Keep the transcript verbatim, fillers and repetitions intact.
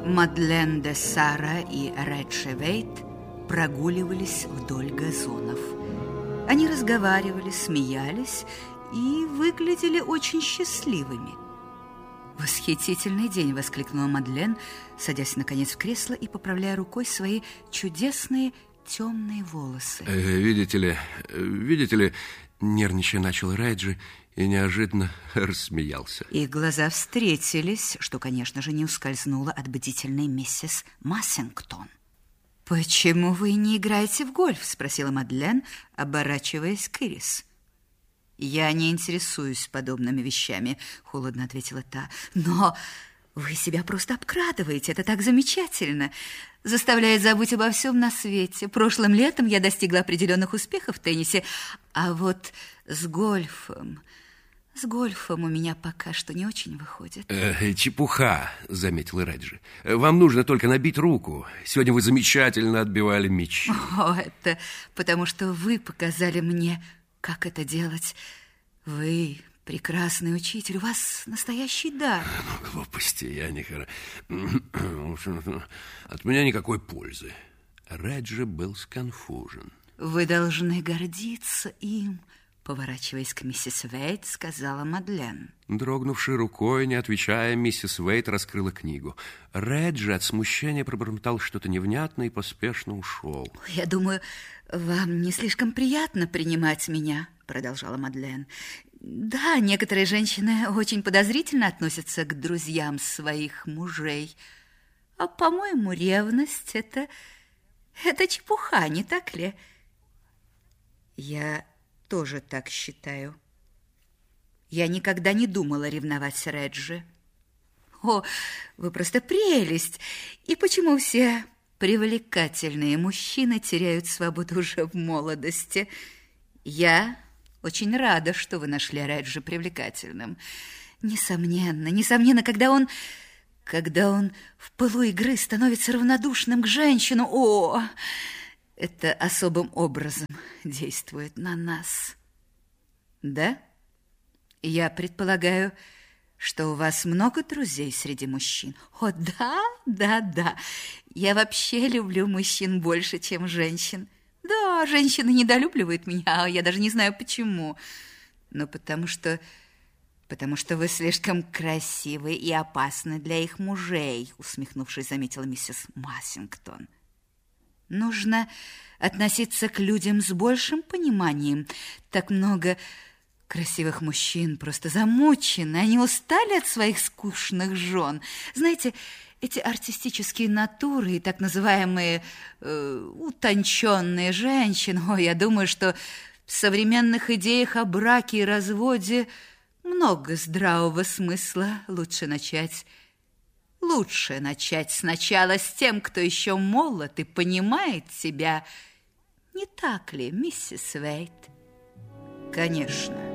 Мадлен де Сара и Реджи Вейт прогуливались вдоль газонов. Они разговаривали, смеялись и выглядели очень счастливыми. «Восхитительный день!» — воскликнула Мадлен, садясь, наконец, в кресло и поправляя рукой свои чудесные темные волосы. Э, видите ли, видите ли, нервничая начал Реджи и неожиданно рассмеялся. Их глаза встретились, что, конечно же, не ускользнуло от бдительной миссис Массингтон. «Почему вы не играете в гольф?» — спросила Мадлен, оборачиваясь к Ирис. «Я не интересуюсь подобными вещами», — холодно ответила та. «Но вы себя просто обкрадываете, это так замечательно. Заставляет забыть обо всем на свете. Прошлым летом я достигла определенных успехов в теннисе, а вот с гольфом... С гольфом у меня пока что не очень выходит». Э, чепуха, заметил Реджи. Вам нужно только набить руку. Сегодня вы замечательно отбивали мяч. О, это потому что вы показали мне, как это делать. Вы прекрасный учитель, у вас настоящий дар. Ну, глупости, я не... От меня никакой пользы. Реджи был сконфужен. Вы должны гордиться им, поворачиваясь к миссис Вейт, сказала Мадлен. Дрогнувшей рукой, не отвечая, миссис Вейт раскрыла книгу. Реджи от смущения пробормотал что-то невнятное и поспешно ушел. «Я думаю, вам не слишком приятно принимать меня», продолжала Мадлен. «Да, некоторые женщины очень подозрительно относятся к друзьям своих мужей. А, по-моему, ревность — это... это чепуха, не так ли?» «Я тоже так считаю. Я никогда не думала ревновать Реджи». «О, вы просто прелесть! И почему все привлекательные мужчины теряют свободу уже в молодости? Я очень рада, что вы нашли Реджи привлекательным. Несомненно, несомненно, когда он... когда он в пылу игры становится равнодушным к женщину, о, это особым образом действует на нас. Да? Я предполагаю, что у вас много друзей среди мужчин. О, да, да, да. Я вообще люблю мужчин больше, чем женщин. Да, женщины недолюбливают меня, а я даже не знаю почему. Но потому что... потому что вы слишком красивы и опасны для их мужей, усмехнувшись, заметила миссис Массингтон. Нужно относиться к людям с большим пониманием. Так много красивых мужчин просто замучены. Они устали от своих скучных жен. Знаете, эти артистические натуры и так называемые э, утонченные женщины, о, я думаю, что в современных идеях о браке и разводе много здравого смысла. Лучше начать... Лучше начать сначала с тем, кто еще молод и понимает себя. Не так ли, миссис Вейт? Конечно.